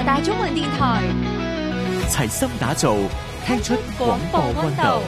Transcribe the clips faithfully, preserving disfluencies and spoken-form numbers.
拿大中文電台， 齊心打造，聽出廣播溫度。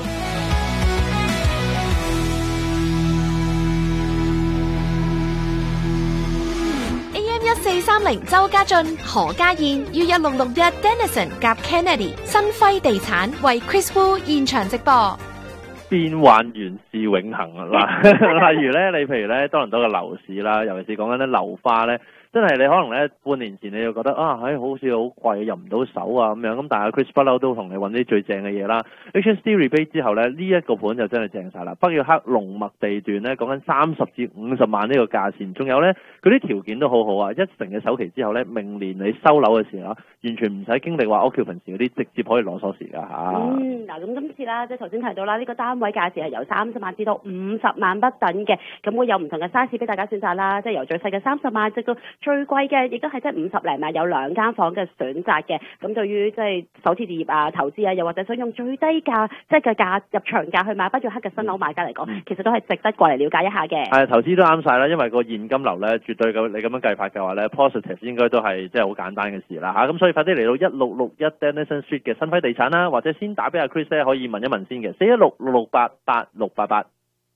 A M 一四三零周家俊、何家燕於一六六一 Denison 夾 Kennedy 新輝地產為 Chris Wu 現場直播。 變幻原是永恆啊！嗱，例如咧，你譬如咧多倫多嘅樓市啦，尤其是講緊咧樓花咧，真係你可能咧半年前你就覺得啊，唉、哎，好似好貴，入唔到手啊咁樣。咁但係 Chris 不嬲都同你揾啲最正嘅嘢啦。H S D rebate 之後咧，呢、這、一個盤就真係正晒啦。北約克龍脈地段咧，講緊三十至五十萬呢個價錢，仲有咧嗰啲條件都好好啊！一成嘅首期之後咧，明年你收樓嘅時候，完全唔使經歷話 occupancy 嗰啲，直接可以攞鎖匙㗎嚇。 嗯，嗱咁今次啦，即係頭先提到啦，呢、這個單位價錢係由三十萬至到五十萬不等嘅，咁會有唔同嘅 size 俾大家選擇啦，即係由最細嘅三十萬直到最貴嘅，亦都係即係五十零萬有兩間房嘅選擇嘅。咁對於即係首次置業啊、投資啊，又或者想用最低價即係嘅價入場價去買北約克嘅新樓買家嚟講，嗯、其實都係值得過嚟了解一下嘅。 係投資都啱晒啦，因為個現金流咧，絕對咁你咁樣計法嘅話咧 ，positive 應該都係即係好簡單嘅事啦嚇。咁所以快啲嚟到一六六一 Denison Street 嘅新輝地產啦，或者先打俾阿 Chris 咧，可以問一問先嘅，四一六六六八八六八八。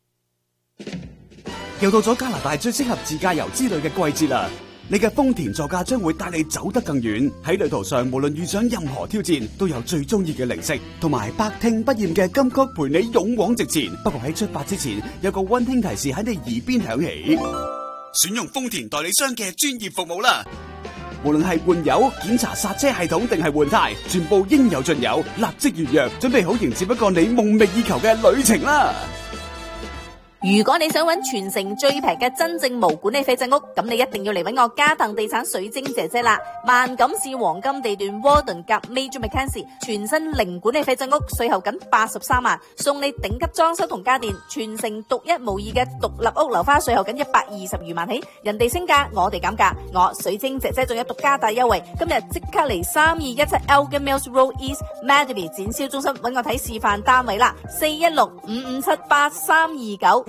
又到咗加拿大最適合自駕遊之旅嘅季節啦！你嘅豐田座駕將會帶你走得更遠。喺旅途上，無論遇上任何挑戰，都有最中意嘅零食同埋百聽不厭嘅金曲陪你勇往直前。不過喺出發之前，有個溫馨提示喺你耳邊響起：選用豐田代理商嘅專業服務啦！無論係換油、檢查剎車系統定係換胎，全部應有盡有。立即預約，準備好迎接一個你夢寐以求嘅旅程啦！ 如果你想揾全城最平嘅真正無管理費鎮屋，咁你一定要嚟揾我嘉騰地產水晶姐姐啦！萬錦市黃金地段 Warden 夾 Major Mackenzie 全新零管理費鎮屋，稅後僅八十三萬，送你頂級裝修同家電，全城獨一無二嘅獨立屋樓花，稅後僅一百二十餘萬起，人哋升價，我哋減價，我水晶姐姐仲有獨家大優惠，今日即刻嚟三二一七 Elgin Mills Road East Mademy 展銷中心揾我睇示範單位啦，四一六五五七八三二九。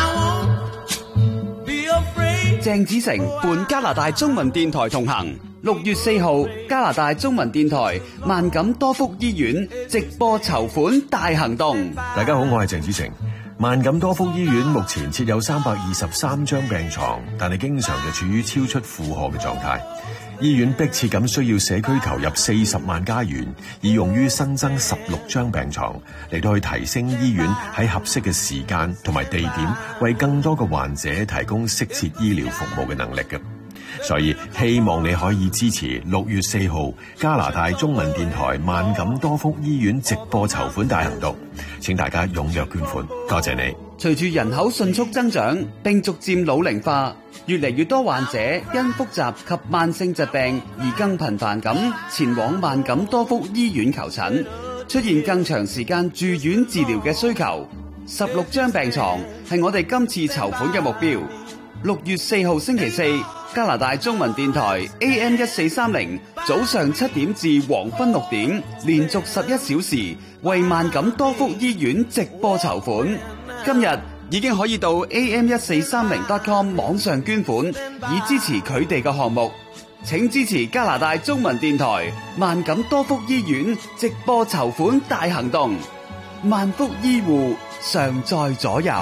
鄭子誠伴加拿大中文電台同行，六月四號加拿大中文電台萬錦多福醫院直播籌款大行動。 大家好，我係鄭子誠。萬錦多福醫院目前設有三百二十三張病床，但係經常就處於超出負荷嘅狀態。醫院迫切咁需要社區投入四十萬加元，以用於新增十六張病床，嚟到去提升醫院喺合適嘅時間同埋地點，為更多嘅患者提供適切醫療服務嘅能力嘅。所以希望你可以支持六月四號加拿大中文電台萬錦多福醫院直播籌款大行動，請大家踴躍捐款，多謝你。 隨住人口迅速增長並逐漸老齡化，越嚟越多患者因複雜及慢性疾病而更頻繁咁前往萬錦多福醫院求診，出現更長時間住院治療嘅需求。十六張病床係我哋今次籌款嘅目標。六月四號星期四，加拿大中文電台 A M 一四三零早上七點至黃昏六點，連續十一小時為萬錦多福醫院直播籌款。今日已經可以到 A M 一四三零 dot com 網上捐款，以支持佢哋嘅項目。請支持加拿大中文電台萬錦多福醫院直播籌款大行動。萬福醫護常在左右。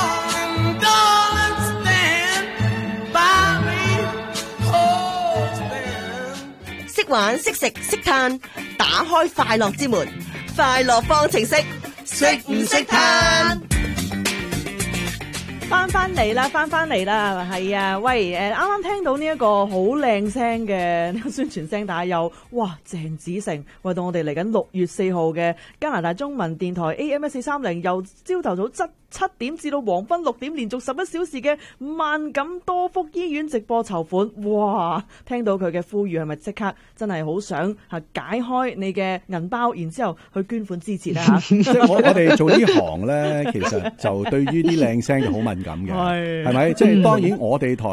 識玩識食識嘆，打開快樂之門，快樂方程式，識唔識嘆？ 翻翻嚟啦，翻翻嚟啦，係啊，喂，誒，啱啱聽到呢一個好靚聲嘅呢個宣傳聲，但係又哇，鄭子誠為到我哋嚟緊六月四號嘅加拿大中文電台 A M 一四三零，由朝頭早七七點至到黃昏六點，連續十一小時嘅萬錦多福醫院直播籌款，哇！聽到佢嘅呼籲，係咪即刻真係好想嚇解開你嘅銀包，然之後去捐款支持咧嚇？ 即係我我哋做呢行咧，其實就對於啲靚聲就好敏感嘅，係咪？即係當然我哋台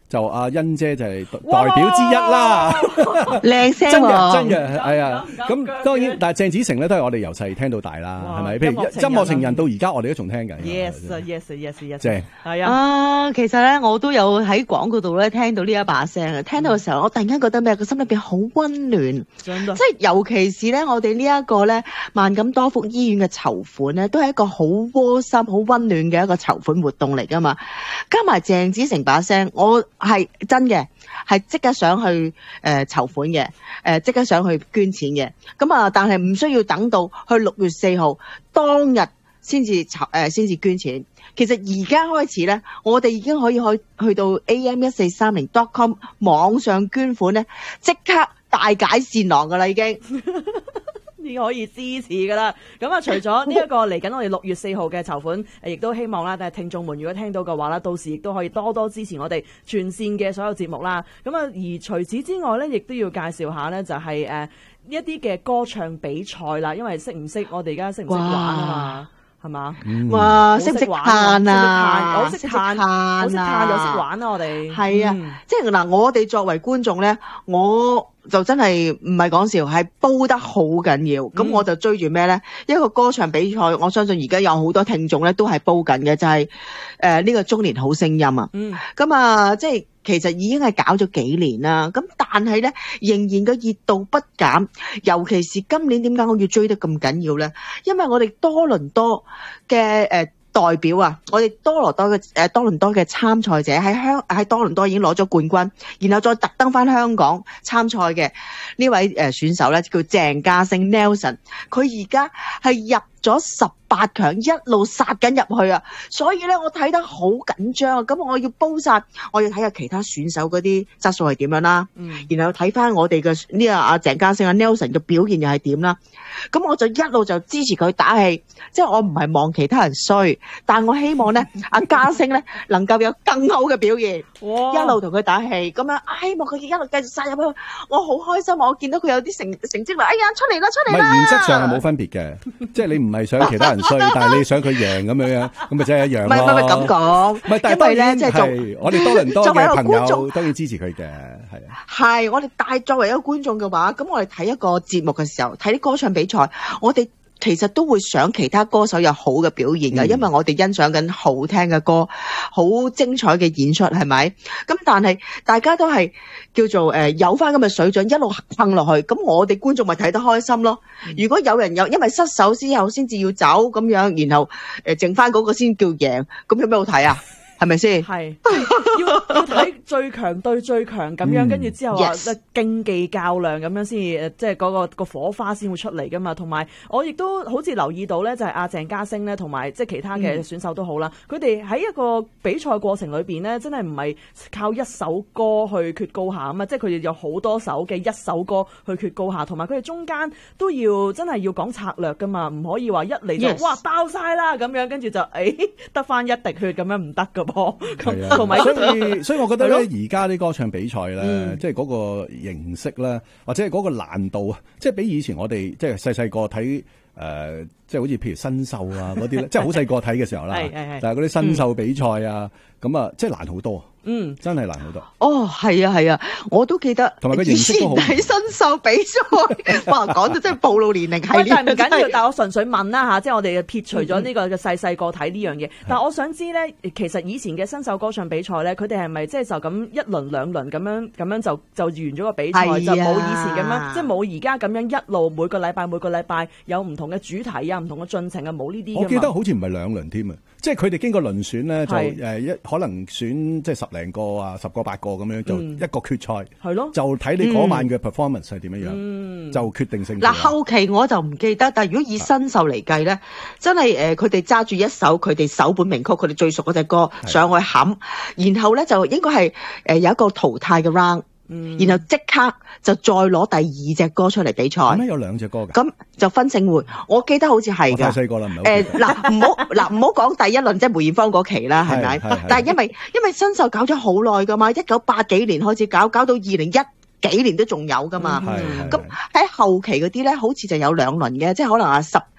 就阿欣姐就係代表之一啦， 靚聲真嘅喎， 真嘅係啊。咁當然，但係鄭子誠咧都係我哋由細聽到大啦，係咪？譬如音樂情人到而家，我哋都仲聽緊。 Yes yes yes yes， 正係啊。 啊，其實咧我都有喺廣告度咧聽到呢一把聲啊，聽到嘅時候我突然間覺得咩？個心裏邊好溫暖，即係尤其是咧我哋呢一個咧萬錦多福醫院嘅籌款咧，都係一個好窩心、好溫暖嘅一個籌款活動嚟噶嘛。加埋鄭子誠把聲，我係真嘅，係即刻想去誒、呃、籌款嘅，誒即刻想去捐錢嘅。咁啊，但係唔需要等到去六月四號當日先至籌誒先至捐錢。其實而家開始咧，我哋已經可以去去到 A M 一四三零 dot com 網上捐款咧，即刻大解善囊噶啦，已經。 已經可以支持噶啦，咁啊除咗呢一個嚟緊我哋六月四號嘅籌款，亦都希望啦，但係聽眾們如果聽到嘅話啦，到時亦都可以多多支持我哋全線嘅所有節目啦。咁啊，而除此之外咧，亦都要介紹下咧，就係誒一啲嘅歌唱比賽啦，因為識唔識我哋而家識唔識玩啊嘛？係嘛？ 哇！識唔識嘆啊？ 我識嘆，我識嘆又識玩啊！我哋係啊，即係嗱，我哋作為觀眾咧，我就真係唔係講笑，係煲得好緊要。咁、嗯、我就追住咩咧？一個歌唱比賽，我相信而家有好多聽眾咧都係煲緊嘅，就係誒呢個中年好聲音啊。嗯。咁啊，即係其實已經係搞咗幾年啦。咁但係咧，仍然個熱度不減。尤其是今年點解我要追得咁緊要咧？因為我哋多倫多嘅誒。呃代表啊！我哋多倫多嘅誒多倫多嘅參賽者喺香喺多倫多已經攞咗冠軍，然後再特登翻香港參賽嘅呢位誒選手咧，叫鄭家星 Nelson， 佢而家係入咗十八強，一路殺緊入去啊！所以咧，我睇得好緊張啊！咁我要煲晒，我要睇下其他選手嗰啲質素係點樣啦，嗯、然後睇翻我哋嘅呢個阿鄭家星阿 Nelson 嘅表現又係點啦。咁我就一路就支持佢打氣，即係我唔係望其他人衰，但我希望咧阿家星咧能夠有更好嘅表現，一路同佢打氣，咁樣希望佢一路繼續殺入去。我好開心，我見到佢有啲成成績啦，哎呀出嚟啦出嚟啦！ 唔係原則上係冇分別嘅，即係你唔係想其他人衰，但係你想佢贏咁樣樣，咁咪真係一樣咯。唔係唔係咁講，唔係因為咧即係做我哋多倫多嘅朋友都要支持佢嘅，係啊。係我哋大作為一個觀眾嘅話，咁我哋睇一個節目嘅時候，睇啲歌唱比賽，我哋其實都會想其他歌手有好嘅表現㗎，嗯、因為我哋欣賞緊好聽嘅歌，好精彩嘅演出，係咪？咁但係大家都係叫做誒、呃、有翻咁嘅水準，一路撐落去，咁我哋觀眾咪睇得開心咯。嗯、如果有人有因為失手之後先至要走咁樣，然後誒、呃、剩翻嗰個先叫贏，咁有咩好睇啊？係咪先？係要要睇最強對最強咁樣，跟住、嗯、之後啊，即係競技較量咁樣先至，即係嗰個個火花先會出嚟噶嘛。同埋我亦都好似留意到咧，就係阿鄭家星咧，同埋即係其他嘅選手都好啦。佢哋喺一個比賽過程裏邊咧，真係唔係靠一首歌去決高下啊嘛。即係佢哋有好多首嘅一首歌去決高下，同埋佢哋中間都要真係要講策略噶嘛，唔可以話一嚟就 Yes. 哇爆晒啦咁樣，跟住就誒得翻一滴血咁樣唔得噶。係啊，同埋所以所以我覺得咧，而家啲歌唱比賽咧，嗯、即係嗰個形式咧，或者係嗰個難度啊，即係比以前我哋即係細細個睇誒，即係好似譬如新秀啊嗰啲咧，即係好細個睇嘅時候啦，但係嗰啲新秀比賽啊，咁、嗯、啊，即係難好多。嗯，真係難好多。哦，係啊，係啊，我都記得。同埋個形式都好。以前睇新秀比賽，哇，講到真係暴露年齡係。但係唔緊要，但係我純粹問啦嚇，即係我哋撇除咗呢個嘅細細個睇呢樣嘢。但係我想知咧，其實以前嘅新秀歌唱比賽咧，佢哋係咪即係就咁一輪兩輪咁樣咁樣就就完咗個比賽，就冇以前咁樣，即係冇而家咁樣一路每個禮拜每個禮拜有唔同嘅主題啊、唔同嘅進程啊，冇呢啲。我記得好似唔係兩輪添啊，即係佢哋經過輪選咧，就誒一可能選即係十零個啊，十個八個咁樣，就一個決賽，係咯，就睇你嗰晚嘅 performance 係點樣樣，就決定性。嗱，後期我就唔記得，但係如果以新秀嚟計咧，真係誒，佢哋揸住一首佢哋首本名曲，佢哋最熟嗰隻歌上去冚，然後咧就應該係誒有一個淘汰嘅 round。嗯，然後即刻就再攞第二隻歌出嚟比賽。點解有兩隻歌㗎？咁就分勝負，我記得好似係㗎。太細個啦，唔係。誒嗱，唔好嗱，唔好講第一輪即係梅艷芳嗰期啦，係咪？但係因為因為新秀搞咗好耐㗎嘛，一九八幾年開始搞，搞到二零一幾年都仲有㗎嘛。咁喺後期嗰啲咧，好似就有兩輪嘅，即係可能啊十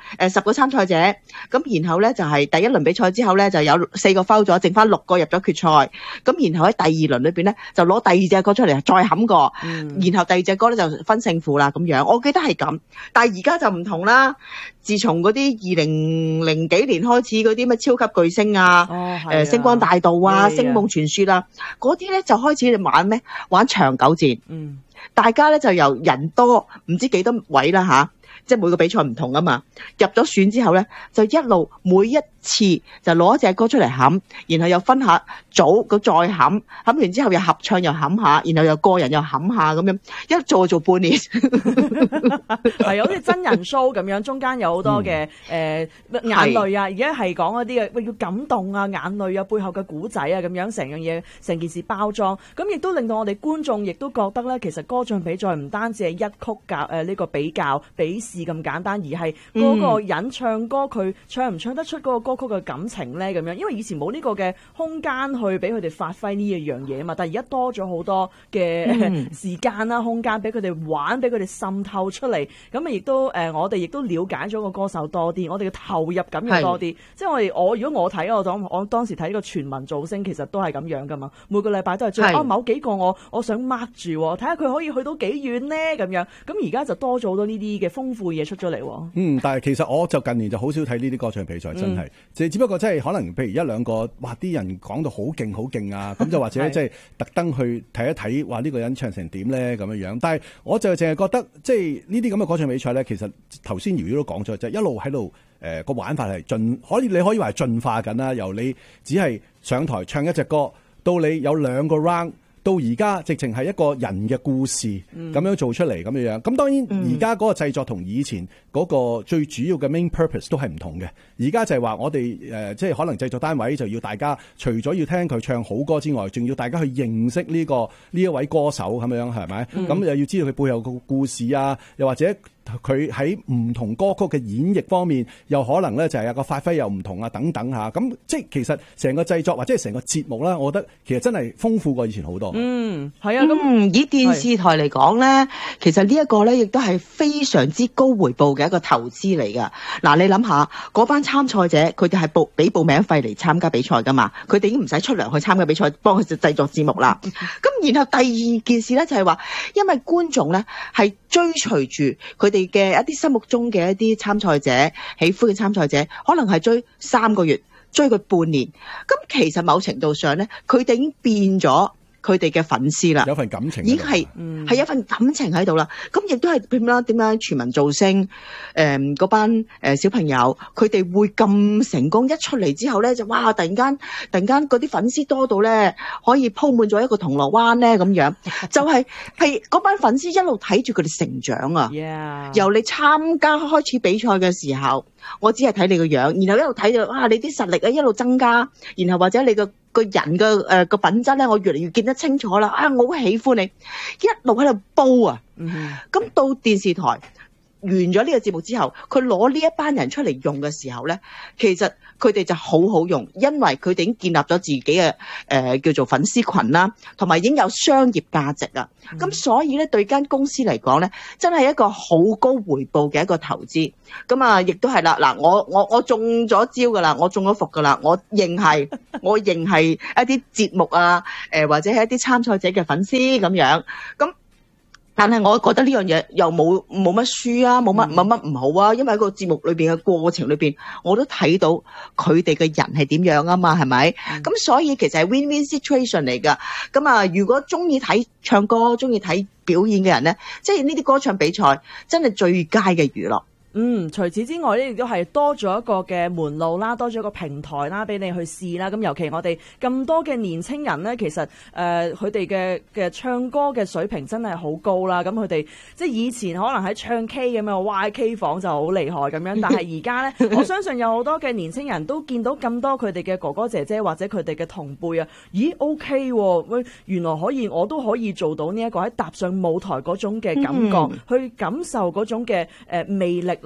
誒十個參賽者，咁然後咧就係第一輪比賽之後咧就有四個 foul 咗，剩翻六個入咗決賽。咁然後喺第二輪裏邊咧就攞第二隻歌出嚟再冚過，嗯、然後第二隻歌咧就分勝負啦咁樣。我記得係咁，但係而家就唔同啦。自從嗰啲二零零幾年開始嗰啲咩超級巨星啊，誒、哦呃、星光大道啊、星夢傳說啊，嗰啲咧就開始玩咩？玩長久戰。嗯，大家咧就由人多唔知幾多位啦吓。即係每個比賽唔同啊嘛，入咗選之後咧，就一路每一次就攞一隻歌出嚟冚，然後又分下組，咁再冚，冚完之後又合唱又冚下，然後又個人又冚下咁樣，一做做半年， 係好似真人 show 咁樣，中間有好多嘅誒、嗯呃、眼淚啊，而家係講嗰啲嘅喂要感動啊，眼淚啊，背後嘅古仔啊，咁樣成樣嘢成件事包裝，咁亦都令到我哋觀眾亦都覺得咧，其實歌唱比賽唔單止係一曲較誒呢個比較比試咁簡單，而係嗰個人唱歌佢唱唔唱得出嗰個歌曲嘅感情咧咁樣，因為以前冇呢個嘅空間去俾佢哋發揮呢一樣嘢啊嘛，但係而家多咗好多嘅、嗯、時間啦、空間俾佢哋玩，俾佢哋滲透出嚟，咁啊亦都誒、呃、我哋亦都了解咗個歌手多啲，我哋嘅投入感又多啲，即係我哋我如果我睇我當我當時睇呢個全民造星，其實都係咁樣噶嘛，每個禮拜都係追哦某幾個我我想 mark 住，睇下佢可以去到幾遠咧咁樣，咁而家就多咗好多呢啲嘅豐富嘢出咗嚟。 嗯，但係其實我就近年就好少睇呢啲歌唱比賽，真係，即、嗯、只不過即係可能譬如一兩個，哇啲人講到好勁好勁啊，咁就或者即係特登去睇一睇，話呢個人唱成點咧咁樣樣。但係我就淨係覺得，即係呢啲咁嘅歌唱比賽咧，其實頭先瑤瑤都講咗，就係、一路喺度誒個玩法係進，可以你可以話係進化緊啦。由你只係上台唱一隻歌，到你有兩個 round。到而家直情係一個人嘅故事咁樣做出嚟咁樣樣，咁當然而家嗰個製作同以前嗰個最主要嘅 main purpose 都係唔同嘅。而家就係話我哋誒、呃，即係可能製作單位就要大家除咗要聽佢唱好歌之外，仲要大家去認識呢、呢個呢一位歌手咁樣，係咪？咁、嗯、又要知道佢背後個故事啊，又或者佢喺唔同歌曲嘅演繹方面，又可能咧就係有個發揮又唔同啊，等等吓。咁即係其實成個製作或者係成個節目啦，我覺得其實真係豐富過以前好多。 嗯，係啊。咁、 嗯、以電視台嚟講咧，其實呢一個咧亦都係非常之高回報嘅一個投資嚟㗎。嗱，你諗下嗰班參賽者，佢哋係報俾報名費嚟參加比賽㗎嘛？佢哋已經唔使出糧去參加比賽，幫佢哋製作節目啦。咁然後第二件事咧就係話，因為觀眾咧係追隨住佢哋嘅一啲心目中嘅一啲參賽者，喜歡嘅參賽者，可能係追三個月，追佢半年。咁其實某程度上咧，佢哋已經變咗佢哋嘅粉絲啦， 有份感情， 已經係係有份感情喺度啦。咁亦都係點啦？點解全民造星誒嗰班誒小朋友，佢哋會咁成功？一出嚟之後咧，就哇！突然間突然間嗰啲粉絲多到咧，可以鋪滿咗一個銅鑼灣咧咁樣，就係係嗰班粉絲一路睇住佢哋成長啊！ Yeah. 由你參加開始比賽嘅時候，我只係睇你個樣，然後一路睇到哇，你啲實力啊一路增加，然後或者你個個人嘅誒個品質咧，我越嚟越見得清楚啦！啊，我好喜歡你，一路喺度煲啊！咁、mm-hmm. 到電視台完咗呢個節目之後，佢攞呢一班人出嚟用嘅時候咧，其實佢哋就好好用，因為佢哋已經建立咗自己嘅誒、呃、叫做粉絲群啦，同埋已經有商業價值啊！咁、mm-hmm. 所以咧，對間公司嚟講咧，真係一個好高回報嘅一個投資。咁啊，亦都係啦，嗱，我我我中咗招噶啦，我中咗伏噶啦，我認係，我認係一啲節目啊，誒、呃、或者係一啲參賽者嘅粉絲咁樣，咁。但係我覺得呢樣嘢又冇冇乜輸啊，冇乜冇乜唔好啊，因為喺個節目裏邊嘅過程裏邊，我都睇到佢哋嘅人係點樣啊嘛，係咪？咁、嗯、所以其實係 win-win situation 嚟㗎。咁啊，如果中意睇唱歌、中意睇表演嘅人咧，即係呢啲歌唱比賽真係最佳嘅娛樂。 嗯，除此之外咧，亦都係多咗一個嘅門路啦，多咗一個平台啦，俾你去試啦。咁尤其我哋咁多嘅年青人咧，其實誒佢哋嘅嘅唱歌嘅水平真係好高啦。咁佢哋即係以前可能喺唱 K 咁樣 Y K 房就好厲害咁樣，但係而家咧，我相信有好多嘅年青人都見到咁多佢哋嘅哥哥姐姐或者佢哋嘅同輩啊，咦 OK 喎，喂，原來可以我都可以做到呢一個喺踏上舞台嗰種嘅感覺，嗯、去感受嗰種嘅誒魅力。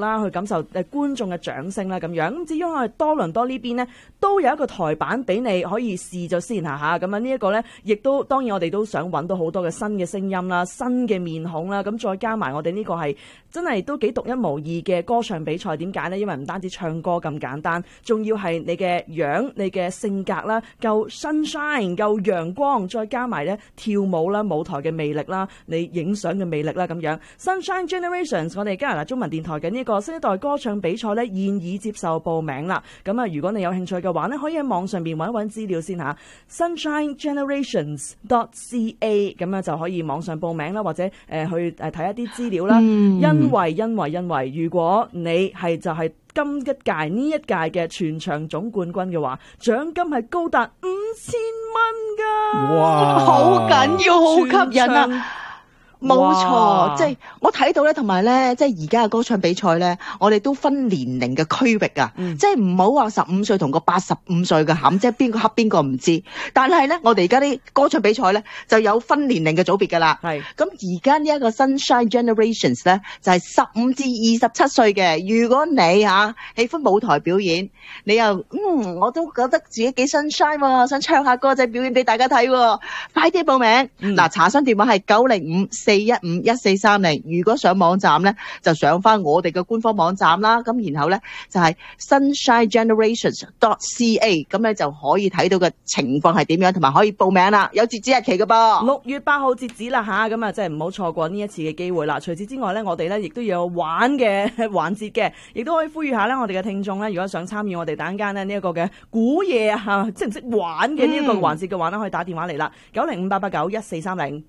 啦，去感受誒觀眾嘅掌聲啦咁樣。咁至於我哋多倫多呢邊呢，都有一個台版俾你可以試咗先下下。咁啊呢一個呢，亦都當然我哋都想揾到好多嘅新嘅聲音啦、新嘅面孔啦。咁再加埋我哋呢個係真係都幾獨一無二嘅歌唱比賽。點解呢？因為唔單止唱歌咁簡單，仲要係你嘅樣、你嘅性格啦，夠 sunshine、夠陽光，再加埋呢跳舞啦、舞台嘅魅力啦、你影相嘅魅力啦咁樣。Sunshine Generations， 我哋加拿大中文電台嘅呢個新一代歌唱比賽呢，現已接受報名啦。咁啊，如果你有興趣嘅話呢，可以喺網上面揾一揾資料先嚇 sunshine generations dot c a， 咁啊就可以網上報名啦，或者誒、呃、去誒睇一啲資料啦、嗯。因為因為因為，如果你係就係今一屆呢一屆嘅全場總冠軍嘅話，獎金係高達五千蚊㗎。哇！ 好緊要，好吸引啊！冇錯，即係我睇到咧，同埋咧，即係而家嘅歌唱比賽咧，我哋都分年齡嘅區域啊，嗯、即係唔好話十五歲同個八十五歲嘅冚，即係邊個黑邊個唔知。但係咧，我哋而家啲歌唱比賽咧就有分年齡嘅組別㗎啦。係咁而家呢一個 Sunshine Generations 咧就係十五至二十七歲嘅。如果你嚇、啊、喜歡舞台表演，你又嗯我都覺得自己幾 sunshine 喎，想唱下歌仔表演俾大家睇喎，快啲報名！嗱、嗯，查詢電話係九零五四一五一四三零，如果上網站咧，就上翻我哋嘅官方網站啦。咁然後咧就係 sunshine generations dot c a， 咁咧就可以睇到嘅情況係點樣，同埋可以報名啦。有截止日期嘅噃， 六月八號截止啦吓，咁啊即係唔好錯過呢一次嘅機會啦。除此之外咧，我哋咧亦都有玩嘅環節嘅，亦都可以呼籲下咧我哋嘅聽眾咧，如果想參與我哋等間咧呢一個嘅估嘢啊，識唔識玩嘅呢一個環節嘅話咧，可以打電話嚟啦，九零五八八九一四三零。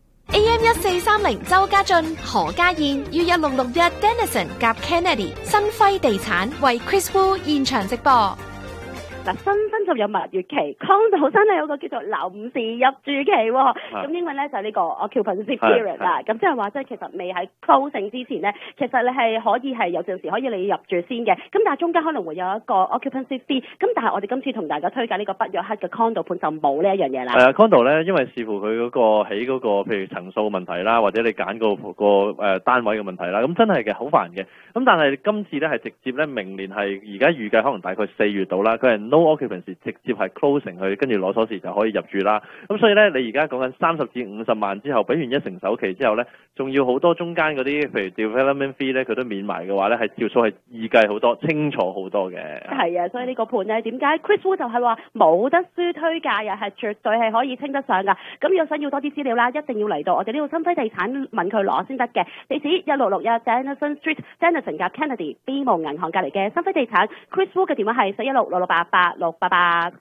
A M 一四三零周家俊、何家燕於一六六一 Denison 夾 Kennedy 新輝地產為 Chris Wu 現場直播。 嗱，新婚就有蜜月期，condo 真係有個叫做臨時入住期喎、哦。咁、啊、英文咧就係、是、呢個 occupancy period 啦。咁即係話即係其實未喺 closing 之前咧，其實你係可以係有陣時可以你入住先嘅。咁但係中間可能會有一個 occupancy fee。咁但係我哋今次同大家推介呢個不約克嘅 condo 盤就冇呢一樣嘢啦。係啊 ，condo 咧，因為視乎佢嗰個起嗰個譬如層數問題啦，或者你揀個個誒單位嘅問題啦，咁真係嘅好煩嘅。咁但係今次咧係直接咧明年係而家預計可能大概四月度啦，佢係 no occupancy 直接係 closing 去，跟住攞鎖匙就可以入住啦。咁所以咧，你而家講緊三十至五十萬之後，俾完一成首期之後咧，仲要好多中間嗰啲，譬如 development fee 咧，佢都免埋嘅話咧，係條數係易計好多，清楚好多嘅。 係啊，所以呢個盤咧，點解 Chris Wu 就係話冇得輸推介啊，係絕對係可以稱得上噶。咁如果想要多啲資料啦，一定要嚟到我哋呢個新輝地產問佢攞先得嘅。地址一六六一 Denison Street，Denison 夾 Kennedy B 無銀行隔離嘅新輝地產。Chris Wu 嘅電話係四一六六六八八六八八。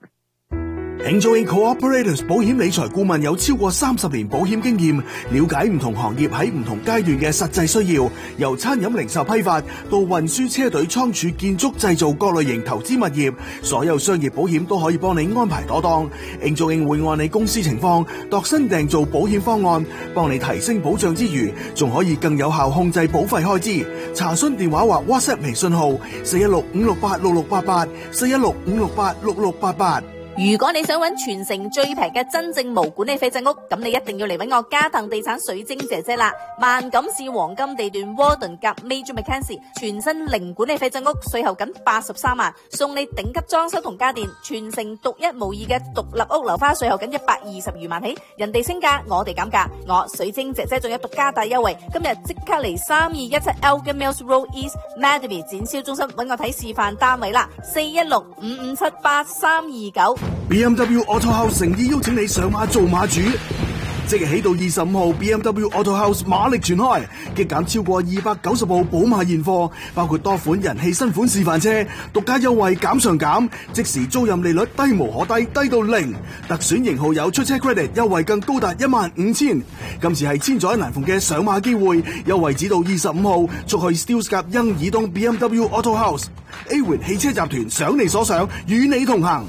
Enjoying Cooperators 保險理財顧問有超過三十年保險經驗，了解唔同行業喺唔同階段嘅實際需要，由餐飲零售批發到運輸車隊倉儲建築製造各類型投資物業，所有商業保險都可以幫你安排妥當。Enjoying 會按你公司情況度身訂造保險方案，幫你提升保障之餘，仲可以更有效控制保費開支。查詢電話或 WhatsApp 微信號四一六五六八六六八八四一六五六八六六八八。 如果你想揾全城最平嘅真正無管理費仔屋，咁你一定要嚟揾我嘉騰地產水晶姐姐啦！萬錦市黃金地段 Warden 夾 Major Mackenzie 全新零管理費仔屋，稅後僅八十三萬，送你頂級裝修同家電，全城獨一無二嘅獨立屋樓花，稅後僅一百二十餘萬起，人哋升價，我哋減價，我水晶姐姐仲有獨家大優惠，今日即刻嚟三二一七 Elgin Mills Road East Mademy 展銷中心揾我睇示範單位啦，四一六五五七八三二九。 B M W Auto House 誠意邀請你上馬做馬主，即日起到二十五號 B M W Auto House 馬力全開，激減超過二百九十部寶馬現貨，包括多款人氣新款示範車，獨家優惠減上減，即時租賃利率低無可低，低到零，特選型號有出車 credit 優惠更高達一萬五千。今次係千載難逢嘅上馬機會，優惠至到二十五號，速去 Steeles 夾欣怡東 B M W Auto House。A 環汽車集團想你所想，與你同行。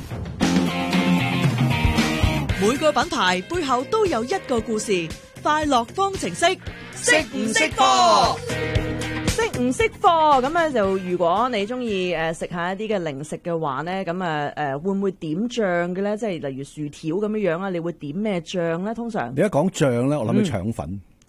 每個品牌背後都有一個故事，快樂方程式，識唔識貨？ 識唔識貨？咁咧就如果你中意誒食下一啲嘅零食嘅話咧，咁啊誒會唔會點醬嘅咧？即係例如薯條咁樣樣啊，你會點咩醬咧？通常你一講醬咧，我諗起腸粉。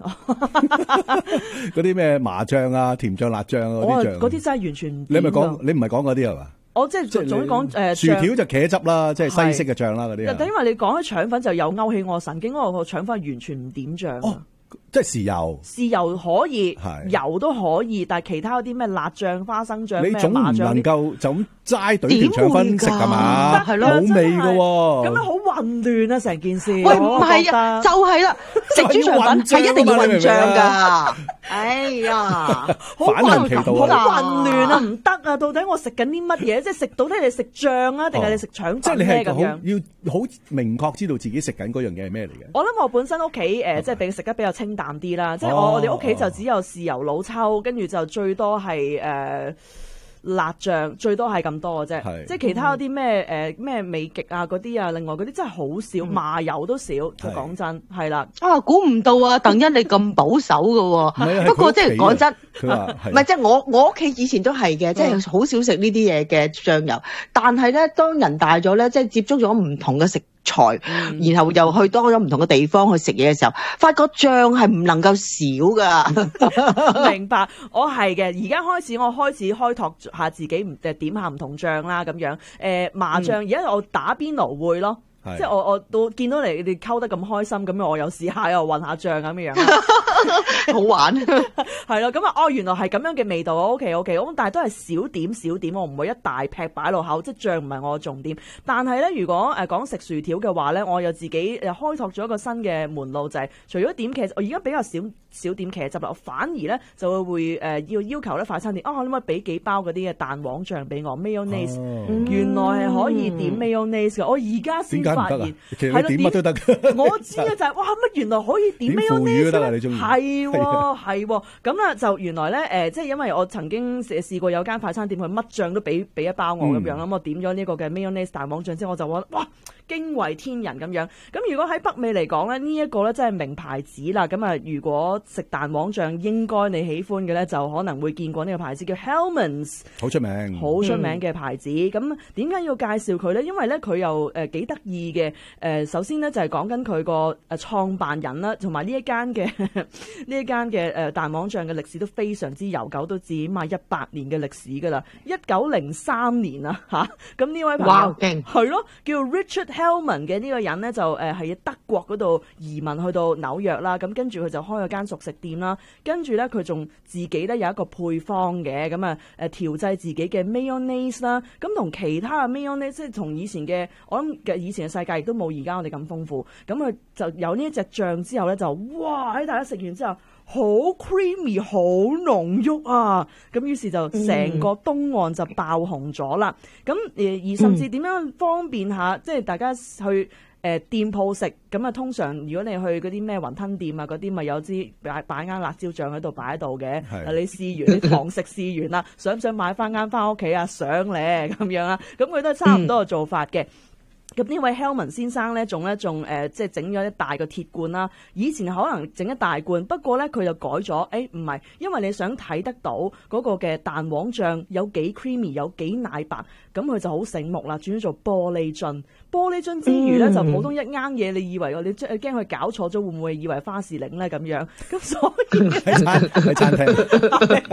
嗰啲咩麻醬啊、甜醬、辣醬嗰啲醬， 嗰啲真係完全唔掂。 你咪講，你唔係講嗰啲係嘛？ 我即係總總講誒薯條就茄汁啦，即係西式嘅醬啦嗰啲。 但因為你講起腸粉就有勾起我神經，嗰個腸粉完全唔點醬。 哦，即係豉油， 豉油可以，油都可以，但係其他嗰啲咩辣醬、花生醬、 你總唔麻醬， 能夠就咁齋對條腸粉食㗎嘛？ 係咯， 冇味㗎喎。 咁樣好混亂啊！成件事。 喂，唔係啊，就係啦，食豬腸粉係一定要混醬㗎。哎呀， 好混好混亂啊！唔得啊！到底我食緊啲乜嘢？即係食到底你食醬啊，定係你食腸粉咧？咁樣要好明確知道自己食緊嗰樣嘢係咩嚟嘅。 我諗我本身屋企誒，即係俾食得比較清淡啲啦。即係我我哋屋企就只有豉油老抽，跟住就最多係誒辣醬，最多係咁多嘅啫。即係其他嗰啲咩誒咩美極啊嗰啲啊，另外嗰啲真係好少，麻油都少。就講真係啦。 啊，估唔到啊，鄧欣你咁保守㗎喎。不過即係講真，唔係即係我我屋企以前都係嘅，即係好少食呢啲嘢嘅醬油。但係咧，當人大咗咧，即係接觸咗唔同嘅食材，嗯、然後又去多咗唔同嘅地方去食嘢嘅時候，發覺醬係唔能夠少噶。 明白，我係嘅。而家開始，我開始開拓下自己，唔誒點下唔同醬啦，咁樣誒、呃、麻醬。而家、嗯、我打邊爐會咯。即係我我到見到你哋溝得咁開心，咁樣我又試下又混下醬咁樣樣， 好玩係咯。咁啊哦，原來係咁樣嘅味道。O K O K，咁但係都係少點少點，我唔會一大劈擺落口，即係醬唔係我嘅重點。但係咧，如果誒講食薯條嘅話咧，我又自己誒開拓咗一個新嘅門路，就係、是、除咗點茄，我而家比較少少點茄汁啦，我反而咧就會會誒要要求咧快餐店啊，可唔可以俾幾包嗰啲嘅蛋黃醬俾我 mayonnaise？、哦、原來係可以點 mayonnaise 嘅，我而家先發現， 其實點乜都得。 我知啊，就係、是、哇乜原來可以點 mayonnaise 咧，係喎係喎，咁啦就原來咧誒、呃，即係因為我曾經試試過有間快餐店，佢乜醬都俾俾一包我咁樣，咁、嗯、我點咗呢個嘅 mayonnaise 蛋黃醬之後，我就話哇驚為天人咁樣。咁如果喺北美嚟講咧，呢、這、一個咧真係名牌子啦。咁啊，如果食蛋黃醬應該你喜歡嘅咧，就可能會見過呢個牌子叫 Hellmann's， 好出名， 好出名嘅牌子。咁點解要介紹佢咧？因為咧佢又誒幾得意嘅。誒，首先咧就係講緊佢個誒創辦人啦，同埋呢一間嘅呢一間嘅誒蛋黃醬嘅歷史都非常之悠久，都至起碼一百年嘅歷史噶啦，一九零三年啊吓。咁呢位朋友係咯，叫 Richard Hellman 嘅呢個人咧，就誒喺德國嗰度移民去到紐約啦。咁跟住佢就開咗間熟食店啦。跟住咧佢仲自己咧有一個配方嘅，咁啊誒調製自己嘅 mayonnaise 啦。咁同其他嘅 mayonnaise 即係同以前嘅我諗嘅以前嘅世界亦都冇而家我哋咁豐富。咁佢就有呢一隻醬之後咧，就哇喺大家食完之後好 creamy 好濃郁啊！咁於是就成個東岸就爆紅咗啦。咁誒而甚至點樣方便下，嗯、即係大家去誒、呃、店鋪食咁啊。通常如果你去嗰啲咩雲吞店啊嗰啲，咪有支擺擺啱辣椒醬喺度擺喺度嘅。你試完你堂食試完啦，想唔想買翻啱翻屋企啊？想咧咁樣啦。咁佢都係差唔多嘅做法嘅。嗯咁呢位 Hellman 先生咧，仲咧仲誒，即係整咗一大個鐵罐啦。以前可能整一大罐，不過咧佢就改咗，誒唔係，因為你想睇得到嗰個嘅蛋黃醬有幾 creamy， 有幾奶白，咁佢就好醒目啦，轉咗做玻璃樽。玻璃樽之餘咧，嗯、就普通一啱嘢，你以為你驚佢搞錯咗，會唔會以為花士令咧咁樣？咁所以喺餐喺餐廳，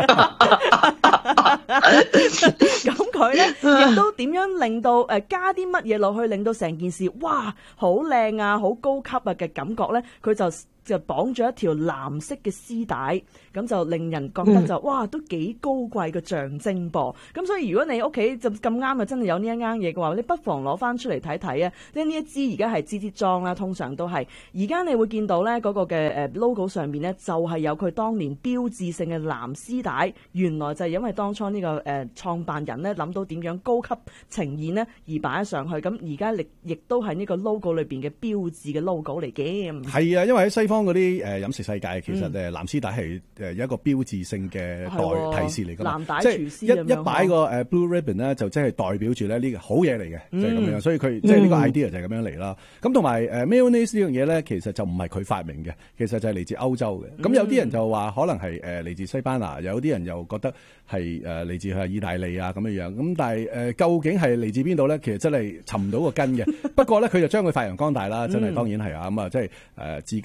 咁佢咧亦都點樣令到誒加啲乜嘢落去，令到成件事哇好靚啊，好高級啊嘅感覺咧，佢就就綁咗一條藍色嘅絲帶，咁就令人覺得就、嗯、哇都幾高貴嘅象徵噃。咁所以如果你屋企就咁啱啊，真係有呢一啱嘢嘅話，你不妨攞翻出嚟睇睇啊。即係呢一支而家係支支裝啦，通常都係。而家你會見到咧嗰個嘅誒 logo 上面咧，就係有佢當年標誌性嘅藍絲帶。原來就係因為當初呢個誒創辦人咧諗到點樣高級呈現呢而擺咗上去。咁而家亦亦都係呢個 logo 裏邊嘅標誌嘅 logo 嚟嘅。 係啊，因為喺西方嗰啲誒飲食世界，其實誒藍絲帶係誒有一個標誌性嘅代提示嚟㗎嘛。藍帶廚師咁樣，即係一一擺個誒 blue ribbon 咧，就即係代表住咧呢個好嘢嚟嘅，就係咁樣。所以佢即係呢個 idea 就係咁樣嚟啦。咁同埋誒 mayonnaise 呢樣嘢咧，其實就唔係佢發明嘅，其實就係嚟自歐洲嘅。咁有啲人就話可能係誒嚟自西班牙，有啲人又覺得係誒嚟自係意大利啊咁樣樣。咁但係誒究竟係嚟自邊度咧？其實真係尋唔到個根嘅。不過咧，佢就將佢發揚光大啦，真係當然係啊。咁啊，即係誒自家製咗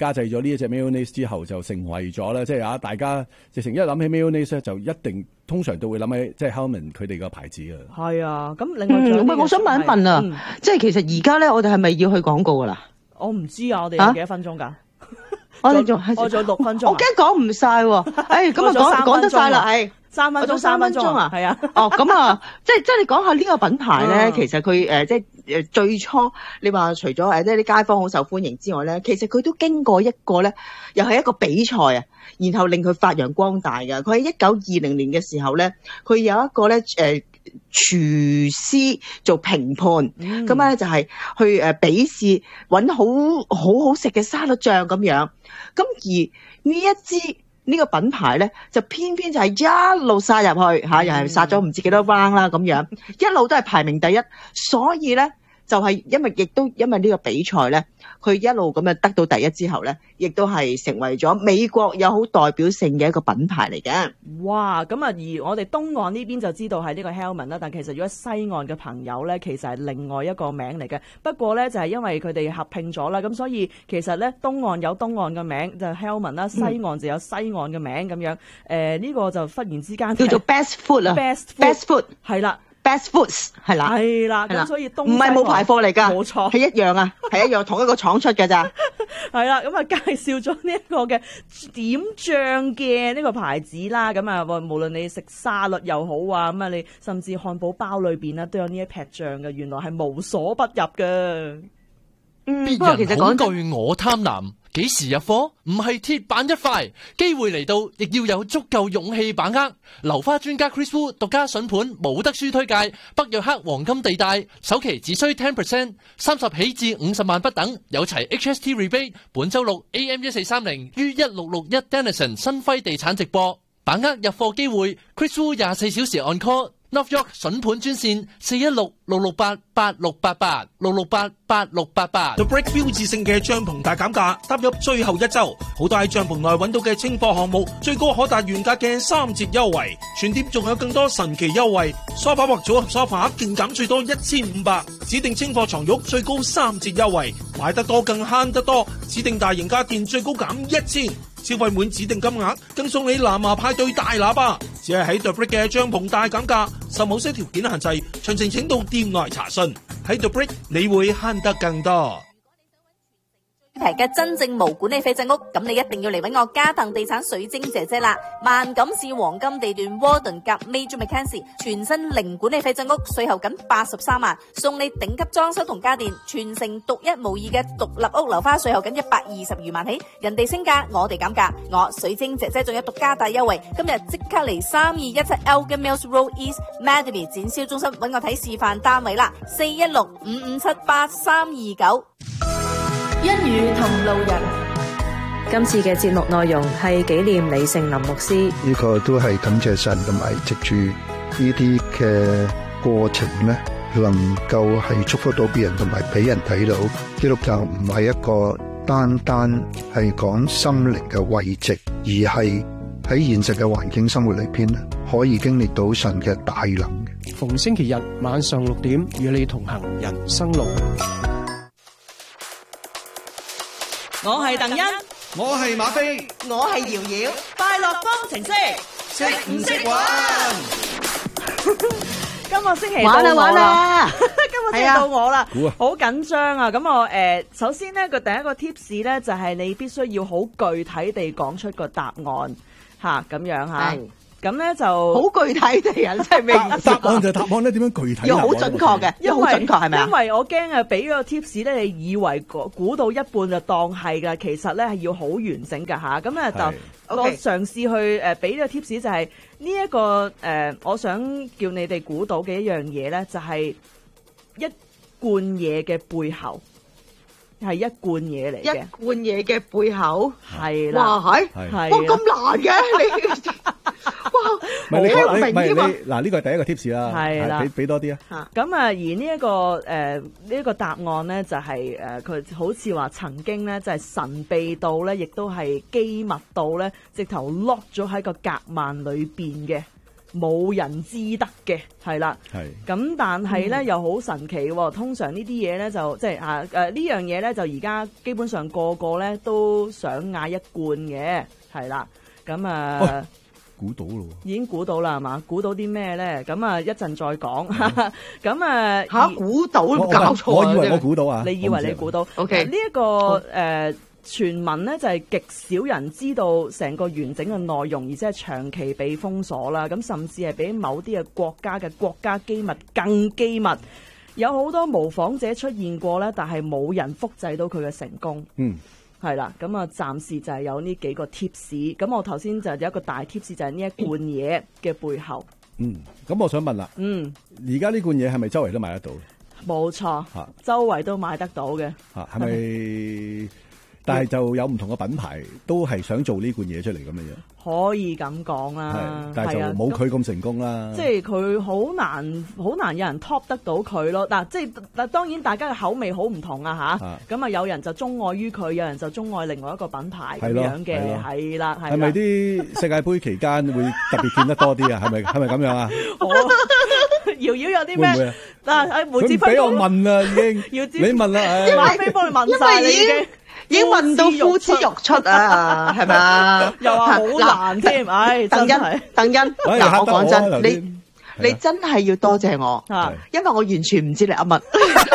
呢一隻 mayonnaise 之後，就成為咗咧，即係啊大家直情一諗起 mayonnaise 咧，就一定通常都會諗起即係 Hellman 佢哋個牌子啊。 係啊，咁另外唔係、嗯，我想問一問啊，嗯、即係其實而家咧，我哋係咪要去廣告噶啦？ 我唔知啊，我哋有幾多分鐘㗎？ 我哋仲我仲有六分鐘， 我驚講唔晒喎。誒，咁啊講講得晒啦，係三分鐘，三分鐘啊，係啊。 哦，咁啊，即係即係你講下呢個品牌咧，其實佢誒即係誒最初你話除咗誒即係啲街坊好受歡迎之外咧，其實佢都經過一個咧，又係一個比賽啊，然後令佢發揚光大㗎。佢喺一九二零年嘅時候咧，佢有一個咧誒廚師做評判，咁咧、嗯、就係去誒比試揾好好好食嘅沙律醬咁樣。咁而呢一支呢個品牌咧，就偏偏就係一路殺入去嚇，又係殺咗唔知幾多 round 啦咁樣，一路都係排名第一。所以咧，就係因為亦都因為呢個比賽咧，佢一路咁樣得到第一之後咧，亦都係成為咗美國有好代表性嘅一個品牌嚟嘅。 哇！咁啊，而我哋東岸呢邊就知道係呢個 Hellman 啦，但其實如果西岸嘅朋友咧，其實係另外一個名嚟嘅。不過咧，就係因為佢哋合併咗啦，咁所以其實咧東岸有東岸嘅名就係 Hellman 啦，西岸就有西岸嘅名咁樣。誒、嗯、呢、呃這個就忽然之間叫做 Best Food 啊 ，Best Best Food 係啦。 Best Foods 係啦， 係啦，咁所以東唔係冇排貨嚟㗎， 冇錯， 係一樣啊，係一樣同一個廠出㗎咋。 係啦，咁啊介紹咗呢一個嘅點醬嘅呢個牌子啦，咁啊無論你食沙律又好啊，咁啊你甚至漢堡包裏邊咧都有呢一劈醬嘅，原來係無所不入嘅。 嗯， 別人恐懼我貪婪，幾時入貨？唔係鐵板一塊，機會嚟到，亦要有足夠勇氣把握。流花專家 Chris Wu 獨家筍盤冇得輸推介，北約克黃金地帶，首期只需 ten percent， 三十起至五十萬不等，有齊 H S T rebate。本周六 A M 一四三零於一六六一 Denison 新輝地產直播，把握入貨機會。Chris Wu 廿四小時 on call。North York 筍盤專線四一六六六八八六八八六六八八六八八。 The Break 標誌性嘅帳篷大減價，踏入最後一周，好多喺帳篷內揾到嘅清貨項目，最高可達原價嘅三折優惠。全店仲有更多神奇優惠，梳化或組合梳化勁減最多一千五百，指定清貨床褥最高三折優惠，買得多更慳得多，指定大型家電最高減一千。消費滿指定金額，更送你藍牙派對大喇叭。只係喺 The Brick 嘅帳篷大減價，受某些條件限制，詳情請到店內查詢。喺 The Brick 你會慳得更多。 平嘅真正無管理廢棄屋，咁你一定要嚟揾我嘉騰地產水晶姐姐啦！萬錦市黃金地段 Warden 夾 Major Mackenzie 全新零管理廢棄屋，稅後僅八十三萬，送你頂級裝修同家電，全城獨一無二嘅獨立屋樓花，稅後僅一百二十餘萬起，人哋升價，我哋減價，我水晶姐姐仲有獨家大優惠，今日即刻嚟三二一七 Elgin Mills Road East Mademy 展銷中心揾我睇示範單位啦，四一六五五七八三二九。 一語同路人，今次嘅節目內容係紀念李盛林牧師。 呢個都係感謝神，同埋藉住呢啲嘅過程咧，能夠係祝福到別人，同埋俾人睇到基督教唔係一個單單係講心靈嘅慰藉，而係喺現實嘅環境生活裏邊咧，可以經歷到神嘅大能。 逢星期日晚上六點，與你同行人生路。 我係鄧欣， 我係馬飛， 我係瑤瑤，快樂方程式，識唔識玩？ 今個星期玩啦玩啦， 今個星期到我啦，好緊張啊！咁我誒，首先呢個第一個 tips 咧，就係你必須要好具體地講出個答案吓，咁樣吓。咁咧就好具體地人，即係咩意思？ 答案就係答案咧，點樣具體？ 要好準確嘅，要好準確係咪啊？ 因為我驚啊，俾個 tips 咧，你以為估到一半就當係㗎，其實咧係要好完整㗎吓。咁咧就我嘗試去誒俾個 tips 就係呢一個誒，我想叫你哋估到嘅一樣嘢咧，就係一罐嘢嘅背後。係一罐嘢嚟嘅， 一罐嘢嘅背後係啦， 哇係，哇咁難嘅你，哇， 唔係你你唔係你嗱呢個係第一個 tips 啦， 係啦， 俾俾多啲啊。咁啊，而呢一個誒呢一個答案咧，就係誒佢好似話曾經咧，就係神秘到咧，亦都係機密到咧，直頭 lock 咗喺個夾萬裏邊嘅冇人知得嘅，係啦。 係。 咁但係咧、 嗯、 又好神奇喎，通常呢啲嘢咧就即係啊誒、呃、呢樣嘢咧就而家基本上個個咧都想嗌一罐嘅，係啦。咁啊。哦估到咯， 已經估到啦，係嘛？估到啲咩咧？咁啊，一陣再講。咁啊， 嚇估到都搞錯。 我以為我估到啊， 你以為你估到 ？OK， 呢一個誒傳聞咧，就係極少人知道成個完整嘅內容，而且係長期被封鎖啦。咁甚至係比某啲嘅國家嘅國家機密更機密。有好多模仿者出現過咧，但係冇人複製到佢嘅成功。 嗯。 係啦，咁啊，暫時就係有呢幾個 tips。咁我頭先就有一個大 tips，就係呢一罐嘢嘅背後。 嗯，咁我想問啦， 嗯， 而家呢罐嘢係咪周圍都買得到？ 冇錯，周圍都買得到嘅。 嚇，係咪？但係就有唔同嘅品牌都係想做呢罐嘢出嚟咁嘅嘢。 可以咁講啦， 但係就冇佢咁成功啦。 即係佢好難，好難有人 top 得到佢咯。嗱，即係嗱，當然大家嘅口味好唔同啊吓。咁啊，有人就鍾愛於佢，有人就鍾愛另外一個品牌咁樣嘅，係啦，係。係咪啲世界盃期間會特別見得多啲啊？係咪係咪咁樣啊？ 瑤瑤有啲咩？嗱，阿梅子輝俾我問啦，已經。你問啦， 馬飛幫你問晒你已經。 已經問到呼之欲出啊，係咪啊？ 又話好難添，唉， 鄧欣，鄧欣，嗱，我講真，你你真係要多謝我，因為我完全唔知你噏乜。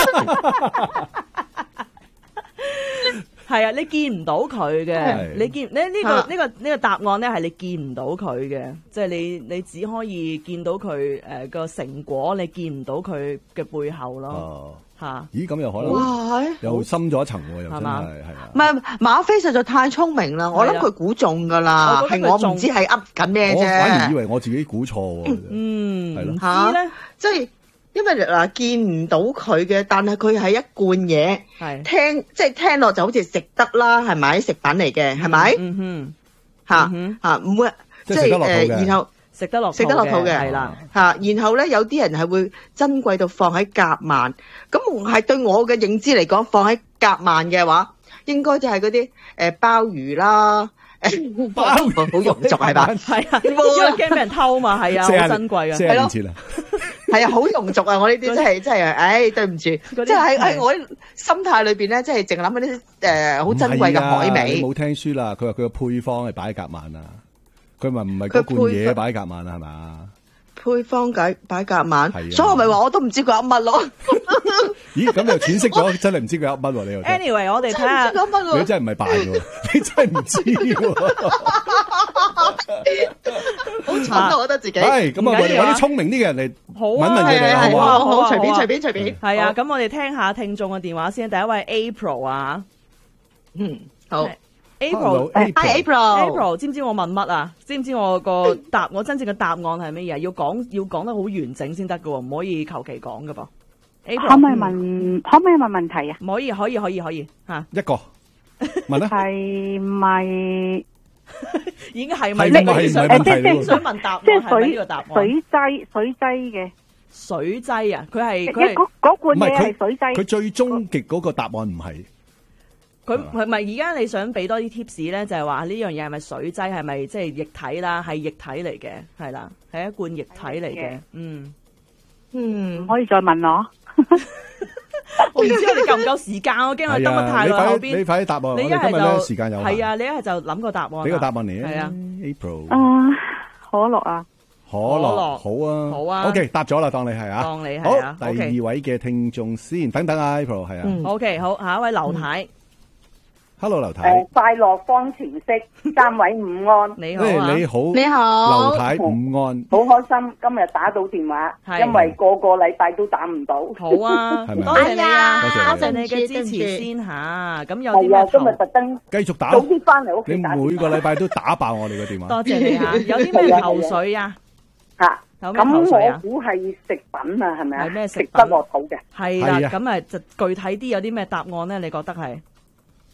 係啊，你見唔到佢嘅，你見咧呢個呢個呢個答案咧係你見唔到佢嘅，即係你你只可以見到佢誒個成果，你見唔到佢嘅背後咯。吓， 咦咁又可能又深咗一層喎，又真係係啊！ 唔係馬飛實在太聰明啦，我諗佢估中噶啦，係我唔知係噏緊咩啫。 我反而以為我自己估錯喎。 嗯， 係咯嚇，即係因為嗱見唔到佢嘅，但係佢係一罐嘢，聽即係聽落就好似食得啦，係咪食品嚟嘅？係咪？ 嗯哼， 嚇嚇唔會即係誒，然後。 食得落食得落肚嘅係啦， 嚇，然後咧有啲人係會珍貴到放喺夾萬，咁係對我嘅認知嚟講，放喺夾萬嘅話，應該就係嗰啲誒鮑魚啦，誒鮑魚好用俗係吧？ 係啊，因為驚俾人偷嘛，係啊，好珍貴啊， 係咯，係啊，好庸俗啊！我呢啲真係真係，唉，對唔住，即係喺喺我心態裏邊咧，即係淨諗嗰啲誒好珍貴嘅海味。 你冇聽書啦，佢話佢個配方係擺喺夾萬啊。佢咪唔係嗰罐嘢擺夾萬啊？係嘛？ 配方解擺夾萬，所以我咪話我都唔知佢噏乜咯。 咦？咁又詮釋咗，真係唔知佢噏乜喎？你又 anyway， 我哋睇下， 你真係唔係扮嘅，你真係唔知喎。 好蠢啊！我覺得自己係咁啊！我哋揾啲聰明啲嘅人嚟問問佢哋好唔好？ 好， 隨便隨便隨便。 係啊，咁我哋聽下聽眾嘅電話先。第一位 April 啊， 嗯，好。 April，April，April，知唔知我問乜啊？知唔知我個答我真正嘅答案係乜嘢？要講要講得好完整先得㗎喎，唔可以求其講㗎噃。 可唔可以問？可唔可以問問題啊？ 唔可以，可以，可以，可以嚇。 一個問啦。 係咪已經係咪？你你想你想問答案係咪呢個答案？ 水劑水劑嘅水劑啊！佢係佢係嗰罐嘢係水劑。 佢最終極嗰個答案唔係。 佢係咪而家你想俾多啲 tips 咧？就係話呢樣嘢係咪水劑？係咪即係液體啦？係液體嚟嘅，係啦，係一罐液體嚟嘅。嗯嗯，可以再問我？ 我唔知我哋夠唔夠時間，我驚我等得太耐後邊。 你快啲答案， 你一係就時間有係啊，你一係就諗個答案。 俾個答案嚟啊！ 係啊 ，April。 啊，可樂啊， 可樂好啊， 好啊。 OK，答咗啦，當你係啊， 當你係啊。 好，第二位嘅聽眾先，等等啊 ，April 係啊。 OK，好，下一位劉太。 Hello， 劉太。 誒，快樂方程式，三位午安。 你好啊， 你好， 你好， 劉太午安。 好開心今日打到電話，因為個個禮拜都打唔到。 好啊，多謝你啊，多謝你嘅支持先吓。咁有啲咩？ 係啊，今日特登繼續打， 早啲翻嚟屋企打。 你每個禮拜都打爆我哋嘅電話。 多謝你啊，有啲咩頭緒啊？ 吓。 有咩頭緒啊？ 咁我估係食品啊，係咪啊？ 係咩食品？ 食得落肚嘅。 係啦，咁啊就具體啲有啲咩答案咧？你覺得係？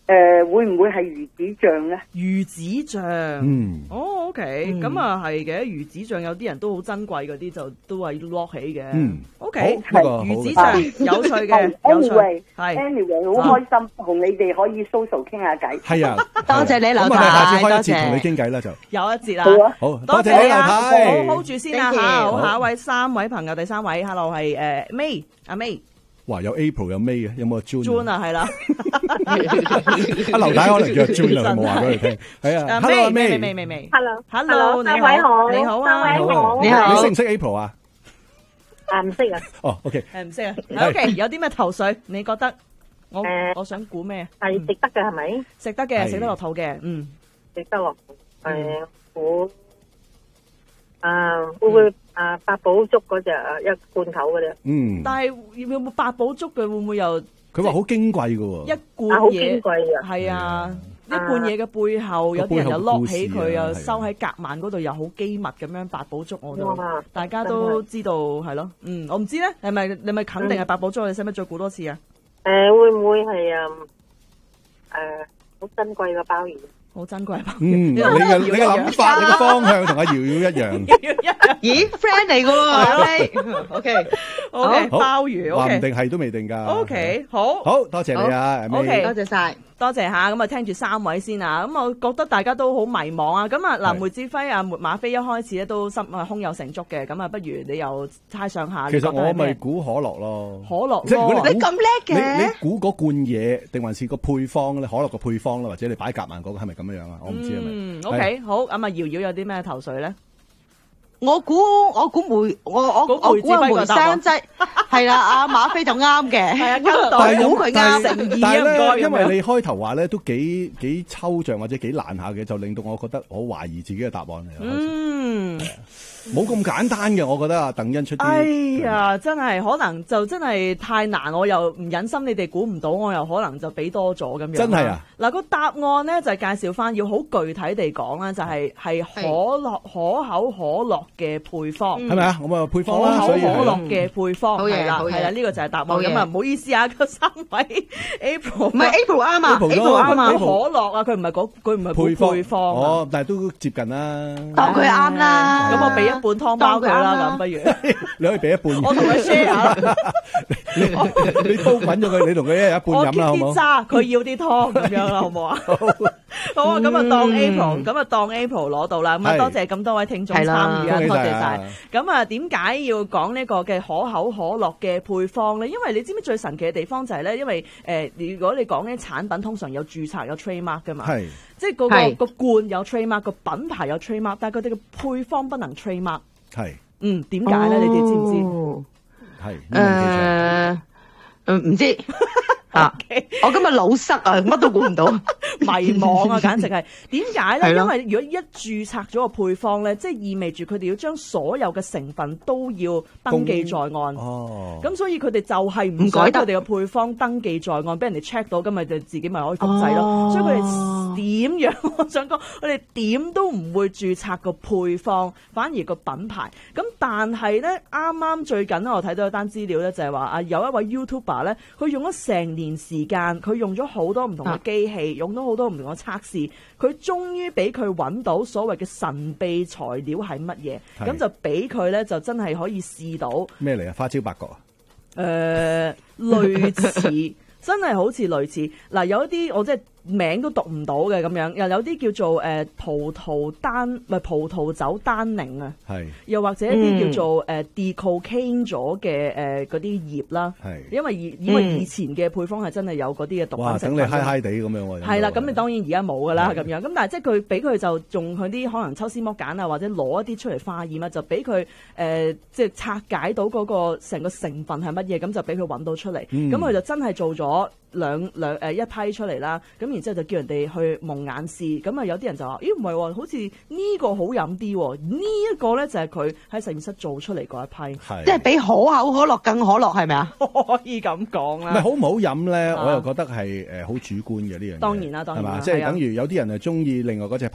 誒會唔會係魚子醬咧？ 魚子醬， 嗯， 哦 ，OK，咁啊係嘅，魚子醬有啲人都好珍貴嗰啲就都係要 lock 起嘅。 嗯 ，OK， 好， 魚子醬有趣嘅，有趣。 係 anyway 好開心同你哋可以 social 傾下偈。 係啊， 多謝你劉咁我哋下次太，多開一節同你謝。 傾偈啦就。 有一節啦， 好啊， 好， 多謝你劉謝啊， 太。 好 hold 住先啊 Thank 吓， you 好，下一位三位朋友，第三位，hello 係誒 May，阿 May。 哇，有 April 有 May 嘅，有冇 June？ June 啊，係啦。 阿劉太可能叫 June 啊，佢冇話俾佢聽。係啊，Hello 阿 May，May May。 May May。 Hello，Hello， 你三位好， 你好啊， 三位好， 你好你識唔識 April 啊？ 啊唔識啊， 哦，OK。 誒唔識啊，OK，有啲咩頭緒？你覺得？我誒我想估咩？ 係食得嘅係咪？ 食得嘅， 係食得落肚嘅，嗯。 食得落，誒我啊會唔會啊八寶粥嗰只啊一罐頭嗰只？ 嗯。 但係有冇八寶粥嘅會唔會又佢話好矜貴嘅喎。 一罐啊好嘢矜貴啊！ 係啊，一罐嘢嘅背後有啲人又個背後嘅 lock 故事起佢， 啊又收喺夾萬嗰度，又好機密咁樣八寶粥我都哇， 大家都知道係咯。嗯，我唔知咧，係咪你咪肯定係八寶粥？你使唔使再估多次啊？ 誒會唔會係啊誒好珍貴嘅鮑魚？ 好珍貴鮑魚。 嗯，你嘅你嘅諗法，你嘅方向同阿瑤瑤一樣。 咦，friend 嚟嘅喎，OK， OK， 好鮑魚話唔 ，OK， 定係都未定㗎。 OK，好。 好多謝你啊 OK ，May。 多謝晒。 多謝下，咁啊聽住三位先啊，咁我覺得大家都好迷茫啊，咁啊嗱， 係梅志輝啊、麥馬飛一開始咧都心啊胸有成竹嘅，咁啊不如你又猜上下， 其實我咪你覺得係咩估可樂咯。 可樂即係如果咯你你咁叻嘅你你估嗰罐嘢定還是個配方咧？可樂個配方啦，或者你擺夾萬嗰個係咪咁樣樣啊？我唔知係咪。 嗯，OK，好，咁啊瑤瑤有啲咩頭緒咧？ 我估我估梅我我估我估阿梅梅子輝個答案生劑係啦，阿馬飛就啱嘅， 係啊，交我代估佢啱。 誠意但係啊，唔該咧，因為咁樣你開頭話咧都幾幾抽象或者幾難下嘅，就令到我覺得我懷疑自己嘅答案嚟。 嗯。 冇咁簡單嘅，我覺得啊，鄧欣出啲。 哎呀，真係可能就真係太難，我又唔忍心你哋估唔到，我又可能就俾多咗咁樣。 真係啊！ 嗱個答案咧就係介紹翻，要好具體地講啦，就係係可樂可口可樂嘅配方， 係咪啊？咁啊配可方啦， 口可所以係樂嘅配方好嘢係啦， 好嘢係啦，呢個就係答案。 好嘢咁啊唔好意思啊，嗰三位 April 唔係 April 啱啊 April ，April 咯啱啊可，樂啊，佢唔係嗰佢唔係配方配方啊。 哦，但係都接近啦。 當佢啱啦。 咁我俾一半湯包佢啦，咁不如你可以俾一半。 我同佢 share。 你你煲滾咗佢，你同佢一人一半我飲啦，好啲冇？ 渣，佢要啲湯咁樣啦，好唔好啊？好啊，咁啊當 April，咁啊當 April 攞到啦。咁啊係多謝咁多位聽眾參係啦與啊，多謝恭喜晒晒啊。 咁啊，點解要講呢個嘅可口可樂嘅配方咧？因為你知唔知最神奇嘅地方就係咧，因為誒，如果你講呢產品通常有註冊有 trademark 噶嘛， 係即係嗰係個個罐有 trademark，個品牌有 trademark，但係佢哋嘅配方不能 trademark。 係嗯，點解咧？你哋知唔知？ 哦係呢個唔記錯誒，嗯唔知啊，我今日腦塞啊，乜都估唔到。 迷茫啊，簡直係點解咧？ 係咯因為如果一註冊咗個配方咧，即係意味住佢哋要將所有嘅成分都要登記在案。 哦， 咁所以佢哋就係唔唔改得想佢哋嘅配方登記在案，俾人哋 check 到，咁咪就自己咪可以複製咯。 哦所以佢哋點樣？我想講，佢哋點都唔會註冊個配方，反而個品牌。咁但係咧，啱啱最近咧，我睇到一單資料咧，就係話啊，有一位 YouTuber 咧，佢用咗成年時間，佢用咗好多唔同嘅機器，用咗好多唔同嘅測試，佢終於俾佢揾到所謂嘅神秘材料係乜嘢， 係咁就俾佢咧就真係可以試到。 咩嚟啊？花椒八角啊？ 誒、呃、類似，真係好似類似。嗱，有一啲我即係名都讀唔到嘅咁樣，又有啲叫做誒、呃、葡萄單唔係葡萄酒單寧啊， 係又或者一啲叫做誒 decocaine 咗嘅誒嗰啲葉啦， 係因為以因為以前嘅配方係真係有嗰啲嘅毒哇！ 品成分。 等你嗨嗨地咁樣喎。 係啦，咁你當然而家冇噶啦咁樣，咁但係即係佢俾佢就用佢啲可能抽絲剝繭啊，或者攞一啲出嚟化驗啊，就俾佢誒即係拆解到嗰個成個成分係乜嘢，咁就俾佢揾到出嚟。 嗯咁佢、就真係做咗兩兩誒一批出嚟啦。咁然之後就叫人哋去蒙眼試。咁啊有啲人就話：咦唔係喎，好似呢個好飲啲喎。呢、一個咧就係佢喺實驗室做出嚟嗰一批， 即係比可口可樂更可樂係咪啊？ 可以咁講啦。 唔係好唔好飲咧？ 啊我又覺得係誒好主觀嘅呢樣嘢。 當然啦當然啦係嘛？即係係啊等於有啲人係中意另外嗰隻